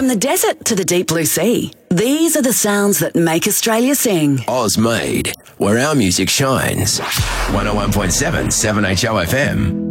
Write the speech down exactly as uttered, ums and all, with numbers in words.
From the desert to the deep blue sea, these are the sounds that make Australia sing. Oz Made, where our music shines. one oh one point seven, seven H O F M.